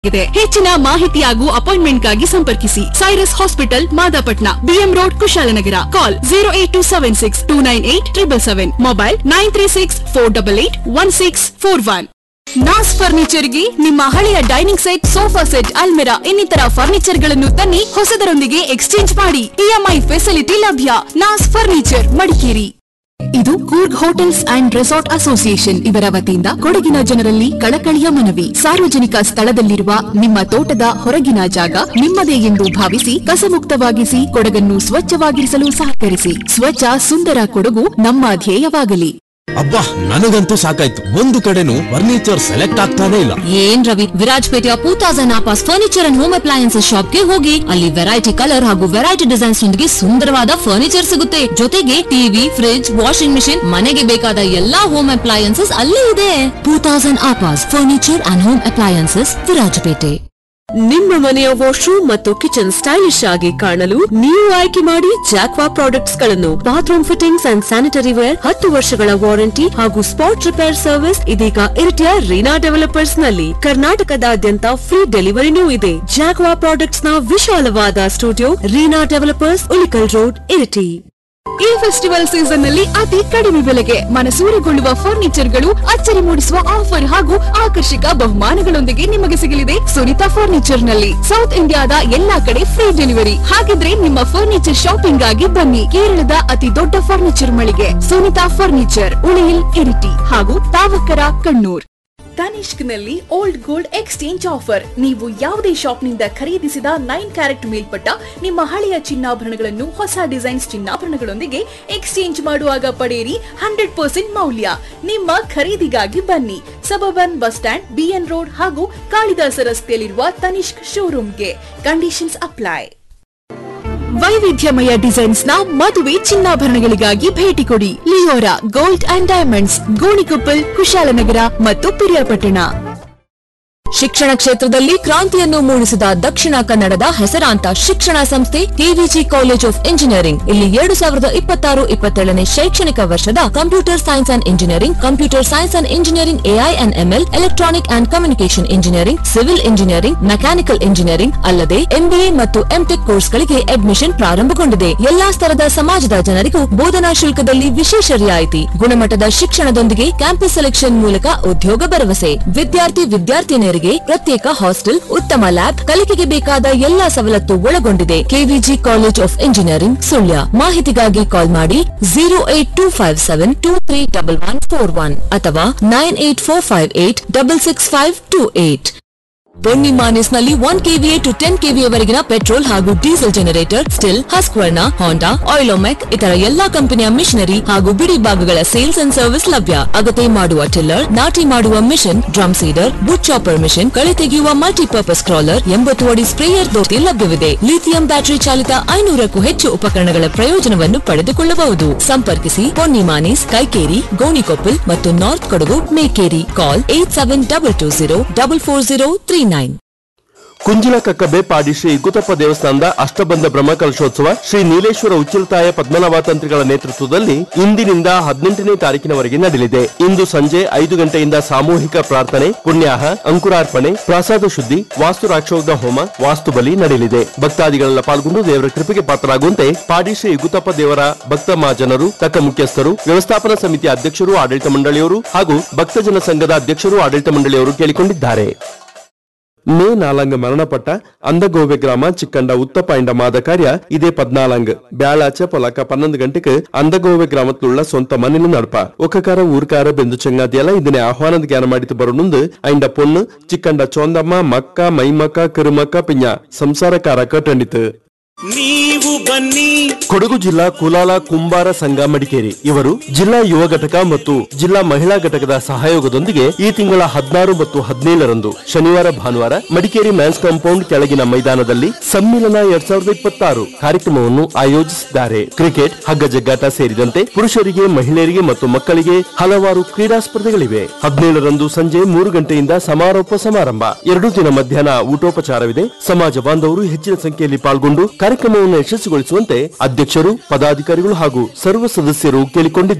ಹೆಚ್ಚಿನ ಮಾಹಿತಿ ಹಾಗೂ ಅಪಾಯಿಂಟ್ಮೆಂಟ್ಗಾಗಿ ಸಂಪರ್ಕಿಸಿ Cyrus hospital Madapatna BM road Kushalnagar ಕಾಲ್ 08276298777 ಮೊಬೈಲ್ 9364881641 ನಾಸ್ ಫರ್ನಿಚರ್ಗೆ ನಿಮ್ಮ ಹಳೆಯ dining set sofa set almirah ಇನ್ನಿತರ ಫರ್ನಿಚರ್ ಗಳನ್ನು ತನ್ನಿ ಹೊಸದರೊಂದಿಗೆ ಎಕ್ಸ್ಚೇಂಜ್ ಮಾಡಿ ಇಎಂಐ ಫೆಸಿಲಿಟಿ ಲಭ್ಯ ನಾಸ್ ಫರ್ನಿಚರ್ ಮಡಿಕೇರಿ ಇದು Coorg hotels and resort association ಇವರ ವತಿಯಿಂದ ಕೊಡಗಿನ ಜನರಲ್ಲಿ ಕಳಕಳಿಯ ಮನವಿ ಸಾರ್ವಜನಿಕ ಸ್ಥಳದಲ್ಲಿರುವ ನಿಮ್ಮ ತೋಟದ ಹೊರಗಿನ ಜಾಗ ನಿಮ್ಮದೇ ಎಂದು ಭಾವಿಸಿ ಕಸಮುಕ್ತವಾಗಿಸಿ ಕೊಡಗನ್ನು ಸ್ವಚ್ಛವಾಗಿರಿಸಲು ಸಹಕರಿಸಿ ಸ್ವಚ್ಛ ಸುಂದರ ಕೊಡಗು ನಮ್ಮ ಧ್ಯೇಯವಾಗಲಿ ಅಬ್ಬಾ ನನಗಂತೂ ಸಾಕಾಯ್ತು ಒಂದು ಕಡೆನೂ ಫರ್ನಿಚರ್ ಸೆಲೆಕ್ಟ್ ಆಗ್ತಾನೆ ಇಲ್ಲ ಏನ್ Ravi ವಿರಾಜ್ಪೇಟೆಯ 2000 ಆಪಾಸ್ furniture and home appliances ಶಾಪ್ಗೆ ಹೋಗಿ ಅಲ್ಲಿ ವೆರೈಟಿ ಕಲರ್ ಹಾಗೂ ವೆರೈಟಿ ಡಿಸೈನ್ಸ್ ನೊಂದಿಗೆ ಸುಂದರವಾದ ಫರ್ನಿಚರ್ ಸಿಗುತ್ತೆ ಜೊತೆಗೆ ಟಿವಿ ಫ್ರಿಡ್ಜ್ ವಾಷಿಂಗ್ ಮೆಷಿನ್ ಮನೆಗೆ ಬೇಕಾದ ಎಲ್ಲಾ ಹೋಮ್ ಅಪ್ಲಯನ್ಸಸ್ ಅಲ್ಲೇ ಇದೆ 2000 ಆಪಾಸ್ furniture and home appliances Virajpet ನಿಮ್ಮ ಮನೆಯ ವಾಶ್ರೂಮ್ ಮತ್ತು ಕಿಚನ್ ಸ್ಟೈಲಿಶ್ ಆಗಿ ಕಾಣಲು ನೀವು ಆಯ್ಕೆ ಮಾಡಿ ಜಾಕ್ವಾ ಪ್ರಾಡಕ್ಟ್ಸ್ ಗಳನ್ನು bathroom fittings and sanitary wear 10 ವರ್ಷಗಳ ವಾರಂಟಿ ಹಾಗೂ ಸ್ಪಾಟ್ ರಿಪೇರ್ ಸರ್ವಿಸ್ ಇದೀಗ ಇರಿಟಿಯ ರೀನಾ ಡೆವಲಪರ್ಸ್ ನಲ್ಲಿ ಕರ್ನಾಟಕದಾದ್ಯಂತ ಫ್ರೀ ಡೆಲಿವರಿನೂ ಇದೆ ಜಾಕ್ವಾ ಪ್ರಾಡಕ್ಟ್ಸ್ ನ ವಿಶಾಲವಾದ studio Reena developers Ulikkal road Iritty ಈ ಫೆಸ್ಟಿವಲ್ ಸೀಸನ್ ನಲ್ಲಿ ಅತಿ ಕಡಿಮೆ ಬೆಲೆಗೆ ಮನಸೂರೆಗೊಳ್ಳುವ ಫರ್ನಿಚರ್ ಗಳು ಅಚ್ಚರಿ ಮೂಡಿಸುವ ಆಫರ್ ಹಾಗೂ ಆಕರ್ಷಕ ಬಹುಮಾನಗಳೊಂದಿಗೆ ನಿಮಗೆ ಸಿಗಲಿದೆ ಸುನಿತಾ ಫರ್ನಿಚರ್ ನಲ್ಲಿ ಸೌತ್ ಇಂಡಿಯಾದ ಎಲ್ಲಾ ಕಡೆ ಫ್ರೀ ಡೆಲಿವರಿ ಹಾಗಿದ್ರೆ ನಿಮ್ಮ ಫರ್ನಿಚರ್ ಶಾಪಿಂಗ್ ಆಗಿ ಬನ್ನಿ ಕೇರಳದ ಅತಿ ದೊಡ್ಡ ಫರ್ನಿಚರ್ ಮಳಿಗೆ ಸುನಿತಾ ಫರ್ನಿಚರ್ ಉಳಿಯಿಲ್ ಇರಿಟಿ ಹಾಗೂ ತಾವಕರ ಕಣ್ಣೂರ್ ತನಿಷ್ಕ್ ನಲ್ಲಿ ಓಲ್ಡ್ ಗೋಲ್ಡ್ ಎಕ್ಸ್ಚೇಂಜ್ ಆಫರ್ ನೀವು ಯಾವುದೇ ಶಾಪ್ ನಿಂದ ಖರೀದಿಸಿದ 9 ಕ್ಯಾರೆಟ್ ಮೇಲ್ಪಟ್ಟ ನಿಮ್ಮ ಹಳೆಯ ಚಿನ್ನಾಭರಣಗಳನ್ನು ಹೊಸ ಡಿಸೈನ್ಸ್ ಚಿನ್ನಾಭರಣಗಳೊಂದಿಗೆ ಎಕ್ಸ್ಚೇಂಜ್ ಮಾಡುವಾಗ ಪಡೆಯಿರಿ 100% ಮೌಲ್ಯ ನಿಮ್ಮ ಖರೀದಿಗಾಗಿ ಬನ್ನಿ suburban bus stand B N road ಹಾಗೂ ಕಾಳಿದಾಸ ರಸ್ತೆಯಲ್ಲಿರುವ ತನಿಷ್ಕ್ ಶೋರೂಮ್ಗೆ ಕಂಡೀಷನ್ಸ್ ಅಪ್ಲೈ ವೈವಿಧ್ಯಮಯ ಡಿಸೈನ್ಸ್ ನ ಮದುವೆ ಚಿನ್ನಾಭರಣಗಳಿಗಾಗಿ ಭೇಟಿ ಕೊಡಿ Leora gold and diamonds Gonikoppal Kushalnagar ಮತ್ತು ಪಿರಿಯಾಪಟ್ಟಣ ಶಿಕ್ಷಣ ಕ್ಷೇತ್ರದಲ್ಲಿ ಕ್ರಾಂತಿಯನ್ನು ಮೂಡಿಸಿದ ದಕ್ಷಿಣ ಕನ್ನಡದ ಹೆಸರಾಂತ ಶಿಕ್ಷಣ ಸಂಸ್ಥೆ ಕೆವಿಜಿ ಕಾಲೇಜ್ ಆಫ್ ಇಂಜಿನಿಯರಿಂಗ್ ಇಲ್ಲಿ 2026-27ನೇ ಶೈಕ್ಷಣಿಕ ವರ್ಷದ computer science and engineering computer science and engineering AI and ML electronic and communication engineering civil engineering mechanical engineering ಅಲ್ಲದೆ ಎಂಬಿಎ ಮತ್ತು ಎಂಟೆಕ್ ಕೋರ್ಸ್ಗಳಿಗೆ ಅಡ್ಮಿಷನ್ ಪ್ರಾರಂಭಗೊಂಡಿದೆ ಎಲ್ಲಾ ಸ್ತರದ ಸಮಾಜದ ಜನರಿಗೂ ಬೋಧನಾ ಶುಲ್ಕದಲ್ಲಿ ವಿಶೇಷ ರಿಯಾಯಿತಿ ಗುಣಮಟ್ಟದ ಶಿಕ್ಷಣದೊಂದಿಗೆ ಕ್ಯಾಂಪಸ್ ಸೆಲೆಕ್ಷನ್ ಮೂಲಕ ಉದ್ಯೋಗ ಭರವಸೆ ವಿದ್ಯಾರ್ಥಿನಿಯರಿಗೆ ಪ್ರತ್ಯೇಕ ಹಾಸ್ಟೆಲ್ ಉತ್ತಮ ಲ್ಯಾಬ್ ಕಲಿಕೆಗೆ ಬೇಕಾದ ಎಲ್ಲಾ ಸವಲತ್ತು ಒಳಗೊಂಡಿದೆ KVG college of engineering Sullia ಮಾಹಿತಿಗಾಗಿ ಕಾಲ್ ಮಾಡಿ 08257231141 ಅಥವಾ 9845866528 ಪೊನ್ನಿಮಾನಿಸ್ನಲ್ಲಿ 1 ಕೆವಿಎ ಟು 10 ಕೆವಿಎ ವರೆಗಿನ ಪೆಟ್ರೋಲ್ ಹಾಗೂ ಡೀಸೆಲ್ ಜನರೇಟರ್ ಸ್ಟಿಲ್ ಹಸ್ಕ್ವರ್ನಾ ಹೋಂಡಾ ಆಯಿಲೋಮೆಕ್ ಇತರ ಎಲ್ಲಾ ಕಂಪನಿಯ ಮಿಷನರಿ ಹಾಗೂ ಬಿಡಿ ಭಾಗಗಳ ಸೇಲ್ಸ್ ಅಂಡ್ ಸರ್ವಿಸ್ ಲಭ್ಯ ಅಗತ್ಯ ಮಾಡುವ ಟಿಲ್ಲರ್ ನಾಟಿ ಮಾಡುವ ಮಿಷನ್ ಡ್ರಮ್ ಸೀಡರ್ ಬುಟ್ ಚಾಪರ್ ಮಿಷನ್ ಕಳೆ ತೆಗೆಯುವ ಮಲ್ಟಿಪರ್ಪಸ್ ಕ್ರಾಲರ್ 80 ಅಡಿ ಸ್ಪ್ರೇಯರ್ ದೋತಿ ಲಭ್ಯವಿದೆ ಲಿಥಿಯಂ ಬ್ಯಾಟರಿ ಚಾಲಿತ 500ಕ್ಕೂ ಹೆಚ್ಚು ಉಪಕರಣಗಳ ಪ್ರಯೋಜನವನ್ನು ಪಡೆದುಕೊಳ್ಳಬಹುದು ಸಂಪರ್ಕಿಸಿ ಪೊನ್ನಿಮಾನಿಸ್ ಕೈಕೇರಿ ಗೋಣಿಕೊಪ್ಪಲ್ ಮತ್ತು ನಾರ್ತ್ ಕೊಡಗು ಮೇಕೇರಿ ಕಾಲ್ 8722044039 ಕುಂಜಿಲ ಕಕ್ಕಬೆ ಪಾಡಿ ಶ್ರೀ ಗುತಪ್ಪ ದೇವಸ್ಥಾನದ ಅಷ್ಟಬಂಧ ಬ್ರಹ್ಮಕಲಶೋತ್ಸವ ಶ್ರೀ ನೀಲೇಶ್ವರ ಉಚ್ಚಿಲತಾಯ ಪದ್ಮನಾಭ ತಂತ್ರಿಗಳ ನೇತೃತ್ವದಲ್ಲಿ ಇಂದಿನಿಂದ 18ನೇ ತಾರೀಕಿನವರೆಗೆ ನಡೆಯಲಿದೆ ಇಂದು ಸಂಜೆ 5 ಗಂಟೆಯಿಂದ ಸಾಮೂಹಿಕ ಪ್ರಾರ್ಥನೆ ಪುಣ್ಯಾಹ ಅಂಕುರಾರ್ಪಣೆ ಪ್ರಸಾದ ಶುದ್ಧಿ ವಾಸ್ತು ರಾಕ್ಷೋಗ ಹೋಮ ವಾಸ್ತು ಬಲಿ ನಡೆಯಲಿದೆ ಭಕ್ತಾದಿಗಳೆಲ್ಲ ಪಾಲ್ಗೊಂಡು ದೇವರ ಕೃಪೆಗೆ ಪಾತ್ರರಾಗುವಂತೆ ಪಾಡಿ ಶ್ರೀ ಗುತಪ್ಪ ದೇವರ ಭಕ್ತ ಮಹಾಜನರು ತಕ್ಕ ಮುಖ್ಯಸ್ಥರು ವ್ಯವಸ್ಥಾಪನಾ ಸಮಿತಿ ಅಧ್ಯಕ್ಷರು ಆಡಳಿತ ಮಂಡಳಿಯವರು ಹಾಗೂ ಭಕ್ತಜನ ಸಂಘದ ಅಧ್ಯಕ್ಷರು ಆಡಳಿತ ಮಂಡಳಿಯವರು ಕೇಳಿಕೊಂಡಿದ್ದಾರೆ ಮೇ 4 ಮರಣಪಟ್ಟ ಅಂದಗೋವೆ ಗ್ರಾಮ ಚಿಕ್ಕಂಡ ಉತ್ತಪ ಎಂಡ ಮಾದ ಕಾರ್ಯ ಇದೇ 14 ಬ್ಯಾಳಾಚ ಪೊಲಕ 11 ಗಂಟೆಗೆ ಅಂದಗೋವೆ ಗ್ರಾಮത്തിലുള്ള ಸೊಂತ ಮನೆಯಲ್ಲಿ ನಡಪ ಒಕ್ಕಕಾರ ಊರ್ಕಾರ ಬೆಂದು ಚಂಗಾದಿಯಲ್ಲ ಇದನ್ನೇ ಆಹ್ವಾನದ ಜ್ಞಾನ ಮಾಡಿತು ಬರುನುಂದು ಐಂಡ ಪೊಣ್ಣು ಚಿಕ್ಕಂಡ ಚೋಂದಮ್ಮ ಮಕ್ಕ ಮೈಮಕ್ಕ ಕಿರುಮಕ್ಕ ಪಿಂಜ ಸಂಸಾರಕಾರ ಕಟ್ಟಂಡಿತು ನೀವು ಬನ್ನಿ ಕೊಡಗು ಜಿಲ್ಲಾ ಕುಲಾಲ ಕುಂಬಾರ ಸಂಘ ಮಡಿಕೇರಿ ಇವರು ಜಿಲ್ಲಾ ಯುವ ಘಟಕ ಮತ್ತು ಜಿಲ್ಲಾ ಮಹಿಳಾ ಘಟಕದ ಸಹಯೋಗದೊಂದಿಗೆ ಈ ತಿಂಗಳ 16 ಮತ್ತು 17ರಂದು ಶನಿವಾರ ಭಾನುವಾರ ಮಡಿಕೇರಿ ಮ್ಯಾನ್ಸ್ ಕಾಂಪೌಂಡ್ ಕೆಳಗಿನ ಮೈದಾನದಲ್ಲಿ ಸಮ್ಮಿಲನ 2026 ಕಾರ್ಯಕ್ರಮವನ್ನು ಆಯೋಜಿಸಿದ್ದಾರೆ ಕ್ರಿಕೆಟ್ ಹಗ್ಗ ಜಗ್ಗಾಟ ಸೇರಿದಂತೆ ಪುರುಷರಿಗೆ ಮಹಿಳೆಯರಿಗೆ ಮತ್ತು ಮಕ್ಕಳಿಗೆ ಹಲವಾರು ಕ್ರೀಡಾ ಸ್ಪರ್ಧೆಗಳಿವೆ 17ರಂದು ಸಂಜೆ 3 ಗಂಟೆಯಿಂದ ಸಮಾರೋಪ ಸಮಾರಂಭ 2 ದಿನ ಮಧ್ಯಾಹ್ನ ಊಟೋಪಚಾರವಿದೆ ಸಮಾಜ ಬಾಂಧವರು ಹೆಚ್ಚಿನ ಸಂಖ್ಯೆಯಲ್ಲಿ ಪಾಲ್ಗೊಂಡು ಕಾರ್ಯಕ್ರಮವನ್ನು ಯಶಸ್ವಿಗೊಳಿಸುವಂತೆ ಅಧ್ಯಕ್ಷರು ಪದಾಧಿಕಾರಿಗಳು ಹಾಗೂ ಸರ್ವ ಸದಸ್ಯರು ಕೇಳಿಕೊಂಡಿದ್ದಾರೆ